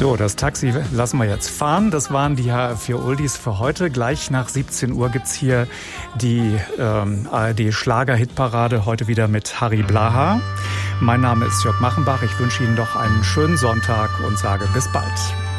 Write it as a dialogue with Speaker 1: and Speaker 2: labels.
Speaker 1: So, das Taxi lassen wir jetzt fahren. Das waren die HR4 Oldies für heute. Gleich nach 17 Uhr gibt's hier die ARD-Schlager-Hitparade, heute wieder mit Harry Blaha. Mein Name ist Jörg Machenbach. Ich wünsche Ihnen doch einen schönen Sonntag und sage bis bald.